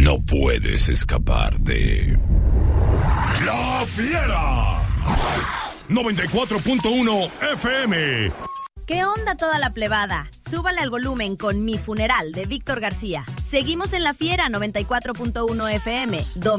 No puedes escapar de... ¡La Fiera! 94.1 FM. ¿Qué onda toda la plebada? Súbale al volumen con Mi Funeral de Víctor García. Seguimos en La Fiera 94.1 FM.